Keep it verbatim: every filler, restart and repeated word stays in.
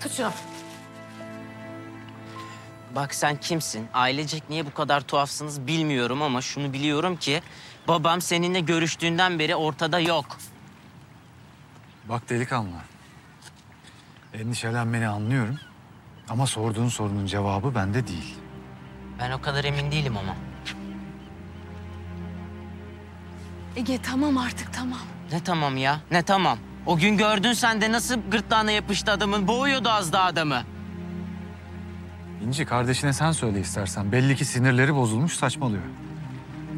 Tut şunu. Bak sen kimsin? Ailecek niye bu kadar tuhafsınız bilmiyorum ama şunu biliyorum ki... babam seninle görüştüğünden beri ortada yok. Bak delikanlı. Endişelenmeni anlıyorum. Ama sorduğun sorunun cevabı bende değil. Ben o kadar emin değilim ama. Ege tamam artık tamam. Ne tamam ya? Ne tamam? O gün gördün sen de nasıl gırtlağına yapıştı adamın. Boğuyordu az daha adamı. İnci, kardeşine sen söyle istersen. Belli ki sinirleri bozulmuş, saçmalıyor.